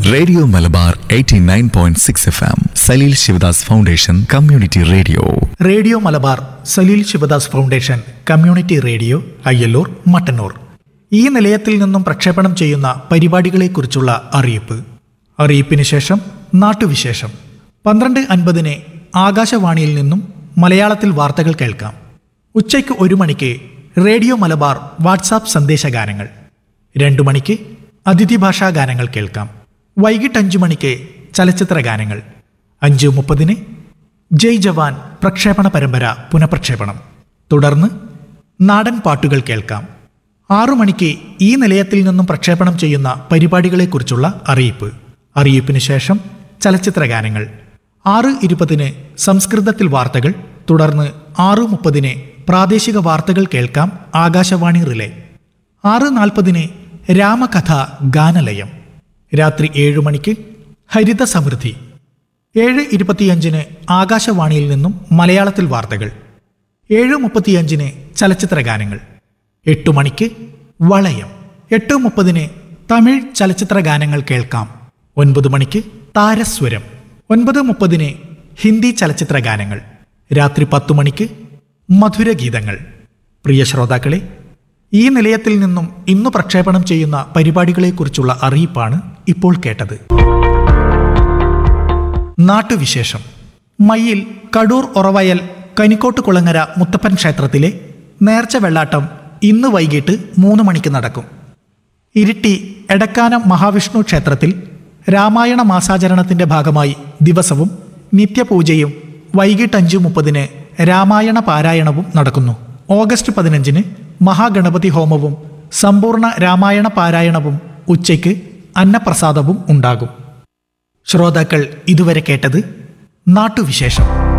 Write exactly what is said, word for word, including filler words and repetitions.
Radio Malabar eighty nine point six F M Saleel Sivadas foundation community radio. Radio Malabar Saleel Sivadas foundation community radio Ayyallur Mattannur. ഈ നിലയത്തിൽ നിന്നും പ്രക്ഷേപണം ചെയ്യുന്ന പരിപാടികളെക്കുറിച്ചുള്ള അറിയിപ്പ്. അറിയിപ്പിന് ശേഷം നാട്ടുവിശേഷം. പന്ത്രണ്ട് അൻപതിന് ആകാശവാണിയിൽ നിന്നും മലയാളത്തിൽ വാർത്തകൾ കേൾക്കാം. ഉച്ചയ്ക്ക് ഒരു മണിക്ക് റേഡിയോ മലബാർ വാട്സാപ്പ് സന്ദേശഗാനങ്ങൾ. രണ്ടു മണിക്ക് അതിഥി ഭാഷാ ഗാനങ്ങൾ കേൾക്കാം. വൈകിട്ട് അഞ്ചു മണിക്ക് ചലച്ചിത്ര ഗാനങ്ങൾ. അഞ്ച് മുപ്പതിന് ജയ് ജവാൻ പ്രക്ഷേപണ പരമ്പര പുനഃപ്രക്ഷേപണം. തുടർന്ന് നാടൻ പാട്ടുകൾ കേൾക്കാം. ആറു മണിക്ക് ഈ നിലയത്തിൽ നിന്നും പ്രക്ഷേപണം ചെയ്യുന്ന പരിപാടികളെക്കുറിച്ചുള്ള അറിയിപ്പ്. അറിയിപ്പിന് ശേഷം ചലച്ചിത്ര ഗാനങ്ങൾ. ആറ് ഇരുപതിന് സംസ്കൃതത്തിൽ വാർത്തകൾ. തുടർന്ന് ആറ് മുപ്പതിന് പ്രാദേശിക വാർത്തകൾ കേൾക്കാം. ആകാശവാണി റിലേ. ആറ് നാൽപ്പതിന് രാമകഥ ഗാനലയം. രാത്രി ഏഴു മണിക്ക് ഹരിത സമൃദ്ധി. ഏഴ് ഇരുപത്തിയഞ്ചിന് ആകാശവാണിയിൽ നിന്നും മലയാളത്തിൽ വാർത്തകൾ. ഏഴ് മുപ്പത്തിയഞ്ചിന് ചലച്ചിത്ര ഗാനങ്ങൾ. എട്ടു മണിക്ക് വളയം. എട്ട് മുപ്പതിന് തമിഴ് ചലച്ചിത്ര ഗാനങ്ങൾ കേൾക്കാം. ഒൻപത് മണിക്ക് താരസ്വരം. ഒൻപത് മുപ്പതിന് ഹിന്ദി ചലച്ചിത്ര ഗാനങ്ങൾ. രാത്രി പത്തു മണിക്ക് മധുരഗീതങ്ങൾ. പ്രിയ ശ്രോതാക്കളെ, ഈ നിലയത്തിൽ നിന്നും ഇന്നു പ്രക്ഷേപണം ചെയ്യുന്ന പരിപാടികളെക്കുറിച്ചുള്ള അറിയിപ്പാണ് ഇപ്പോൾ കേട്ടത്. നാട്ടുവിശേഷം. മയ്യിൽ കടൂർ ഒറവയൽ കനിക്കോട്ട് കുളങ്ങര മുത്തപ്പൻ ക്ഷേത്രത്തിലെ നേർച്ച വെള്ളാട്ടം ഇന്ന് വൈകിട്ട് മൂന്ന് മണിക്ക് നടക്കും. ഇരിട്ടി എടക്കാനം മഹാവിഷ്ണു ക്ഷേത്രത്തിൽ രാമായണ മാസാചരണത്തിന്റെ ഭാഗമായി ദിവസവും നിത്യപൂജയും വൈകിട്ട് അഞ്ച് മുപ്പതിന് രാമായണ പാരായണവും നടക്കുന്നു. ഓഗസ്റ്റ് പതിനഞ്ചിന് മഹാഗണപതി ഹോമവും സമ്പൂർണ്ണ രാമായണ പാരായണവും ഉച്ചയ്ക്ക് അന്നപ്രസാദവും ഉണ്ടാകും. ശ്രോതാക്കൾ ഇതുവരെ കേട്ടത് നാട്ടുവിശേഷം.